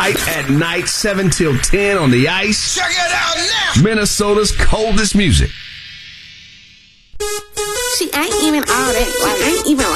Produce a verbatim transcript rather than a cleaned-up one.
Hype at night, seven till ten on the ice. Check it out now. Minnesota's coldest music. She ain't even all that. Like, ain't even